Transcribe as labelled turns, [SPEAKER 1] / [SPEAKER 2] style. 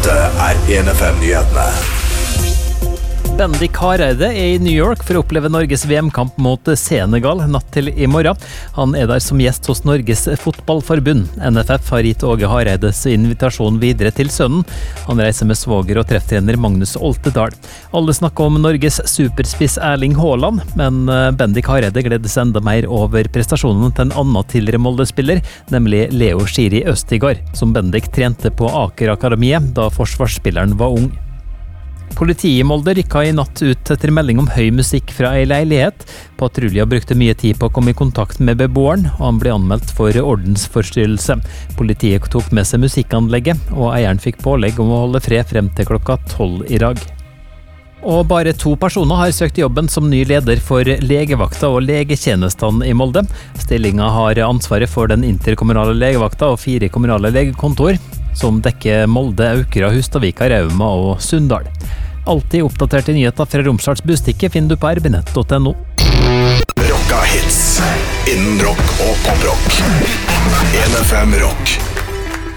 [SPEAKER 1] Dette 1FM-nyhetene.
[SPEAKER 2] Bendik Hareide i New York for å oppleve Norges VM-kamp mot Senegal natt til i morgen. Han der som gjest hos Norges fotballforbund. NFF har gitt Åge Hareides invitasjon videre til sønnen. Han reiser med svoger og trefftrener Magnus Oltedal. Alle snakker om Norges superspiss Erling Haaland, men Bendik Hareide gledes enda mer over prestasjonen til en annen tidligere Molde-spiller, nemlig Leo Schiri Østigard, som Bendik trente på Aker Akademiet da forsvarsspilleren var ung. Politiet i Molde rykka i natt ut etter melding om høy musikk fra ei leilighet. Patrulja brukte mye tid på å komme i kontakt med beboeren, og han ble anmeldt for ordensforstyrrelse. Politiet tok med seg musikkanlegget, og eieren fikk pålegg om å holde fred frem til klokka 12 i dag. Og bare 2 personer har søkt jobben som ny leder for legevakta og legetjenestene i Molde. Stillinga har ansvaret for den interkommunale legevakta og 4 kommunale legekontor, som dekker Molde, Aukra, Hustadvika, Rauma og Sunndal. Alltid oppdaterte nyheter fra Romsdals Bustikke finner du på rbnett.no.
[SPEAKER 1] Rocka hits innen rock og poprock. 1FM Rock.